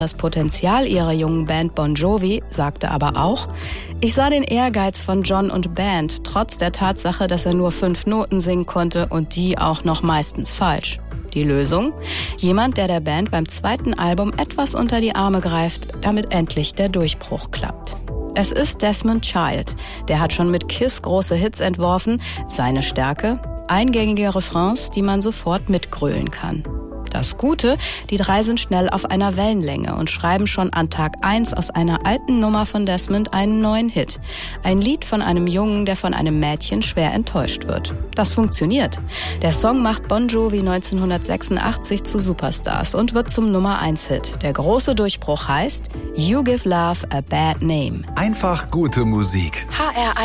Das Potenzial ihrer jungen Band Bon Jovi, sagte aber auch: Ich sah den Ehrgeiz von John und Band, trotz der Tatsache, dass er nur 5 Noten singen konnte und die auch noch meistens falsch. Die Lösung? Jemand, der Band beim 2. Album etwas unter die Arme greift, damit endlich der Durchbruch klappt. Es ist Desmond Child. Der hat schon mit Kiss große Hits entworfen. Seine Stärke? Eingängige Refrains, die man sofort mitgrölen kann. Das Gute, die 3 sind schnell auf einer Wellenlänge und schreiben schon an Tag 1 aus einer alten Nummer von Desmond einen neuen Hit. Ein Lied von einem Jungen, der von einem Mädchen schwer enttäuscht wird. Das funktioniert. Der Song macht Bon Jovi 1986 zu Superstars und wird zum Nummer-1-Hit. Der große Durchbruch heißt You Give Love a Bad Name. Einfach gute Musik. HR